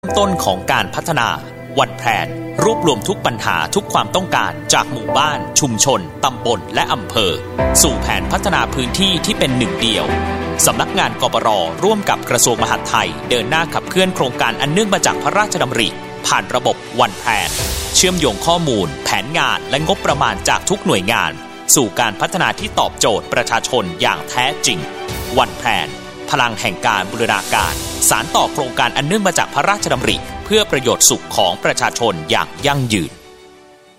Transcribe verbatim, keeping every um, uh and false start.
ต้นของการพัฒนาวันแพลนรวบรวมทุกปัญหาทุกความต้องการจากหมู่บ้านชุมชนตำบลและอำเภอสู่แผนพัฒนาพื้นที่ที่เป็นหนึ่งเดียวสำนักงานกปร.ร่วมกับกระทรวงมหาดไทยเดินหน้าขับเคลื่อนโครงการอันเนื่องมาจากพระราชดำริผ่านระบบวันแพลนเชื่อมโยงข้อมูลแผนงานและงบประมาณจากทุกหน่วยงานสู่การพัฒนาที่ตอบโจทย์ประชาชนอย่างแท้จริงวันแพลนพลังแห่งการบูรณาการสานต่อโครงการอันเนื่องมาจากพระราชดำริเพื่อประโยชน์สุขของประชาชนอย่างยั่งยืน